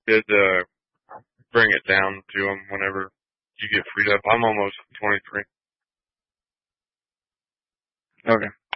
could bring it down to them whenever you get freed up. I'm almost 23. Okay.